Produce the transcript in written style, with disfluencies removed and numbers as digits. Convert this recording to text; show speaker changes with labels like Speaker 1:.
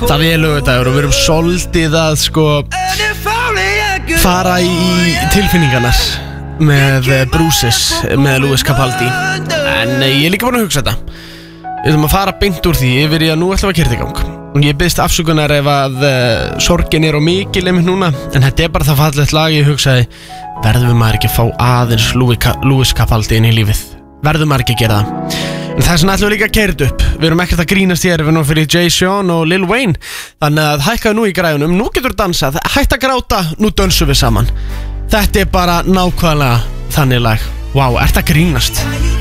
Speaker 1: Það er laugardagur og við erum soldið að sko fara í tilfinningarnar með Bruises með Lewis Capaldi. En ég er líka búin að hugsa þetta. Við ætlum að fara beint úr því yfir í að nú ætlum við að keyra þetta í gang. Og ég biðst afsökunar ef að sorgin er á mikil einmitt núna. En þetta er bara það fallegt lag. Ég hugsaði, verðum við maður ekki að fá aðeins Lewis Capaldi inn í lífið? Verðum maður ekki að gera það? En þess vegna ætlum við líka að keyra þetta upp. Við erum ekkert að grínast hér, við erum fyrir Jay Sean og Lil Wayne. Þannig að hækkaðu nú í græjunum. Nú getur dansað, hætt að gráta, nú dönsum við saman. Þetta er bara nákvæmlega þannig lag. Vá, ert að grínast?